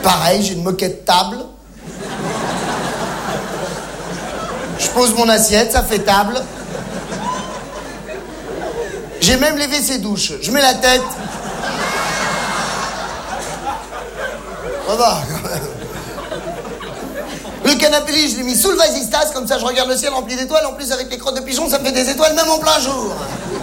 Pareil, j'ai une moquette table. Je pose mon assiette, ça fait table. J'ai même les WC douches. Je mets la tête. Ça va. Le canapé lit, je l'ai mis sous le vasistas, comme ça je regarde le ciel rempli d'étoiles. En plus, avec les crottes de pigeons, ça me fait des étoiles même en plein jour.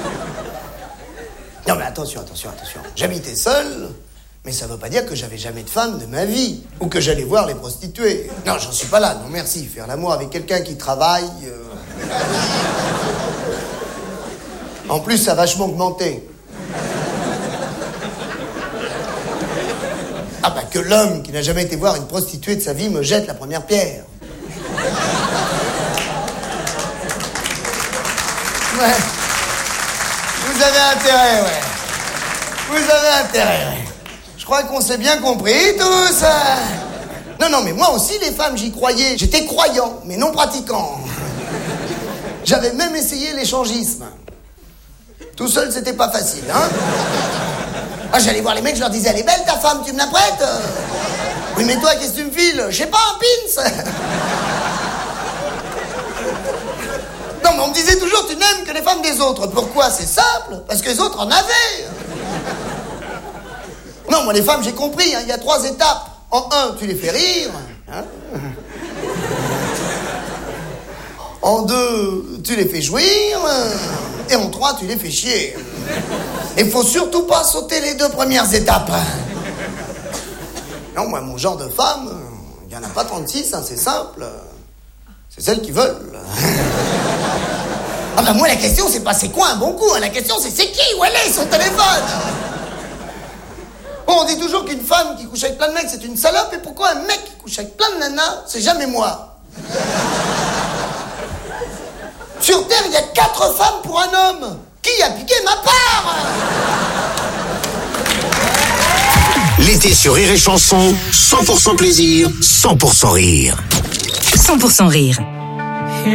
Non mais attention. J'habitais seul, mais ça veut pas dire que j'avais jamais de femme de ma vie. Ou que j'allais voir les prostituées. Non, j'en suis pas là, non merci. Faire l'amour avec quelqu'un qui travaille... En plus, ça a vachement augmenté. Ah bah que l'homme qui n'a jamais été voir une prostituée de sa vie me jette la première pierre. Ouais. Vous avez intérêt, ouais. Vous avez intérêt, ouais. Je crois qu'on s'est bien compris, tous. Non, mais moi aussi, les femmes, j'y croyais. J'étais croyant, mais non pratiquant. J'avais même essayé l'échangisme. Tout seul, c'était pas facile, hein. Ah, j'allais voir les mecs, je leur disais, elle est belle ta femme, tu me la prêtes? Oui, mais toi, qu'est-ce que tu me files? Je sais pas, un pins. Non, mais on me disait toujours, tu n'aimes que les femmes des autres. Pourquoi? C'est simple, parce que les autres en avaient. Non, moi, les femmes, j'ai compris, hein, il y a 3 étapes. En 1, tu les fais rire. Hein. En 2, tu les fais jouir. Et en 3, tu les fais chier. Et faut surtout pas sauter les 2 premières étapes. Non, moi, mon genre de femme, il y en a pas 36, hein, c'est simple. C'est celles qui veulent. Ah bah moi, la question, c'est pas c'est quoi un bon coup, hein. La question, c'est qui, où elle est, son téléphone. Bon, on dit toujours qu'une femme qui couche avec plein de mecs, c'est une salope. Et pourquoi un mec qui couche avec plein de nanas, c'est jamais moi? Sur Terre, il y a 4 femmes pour un homme. Qui a piqué ma part? L'été sur Rire et Chanson, 100% plaisir, 100% rire. 100% rire.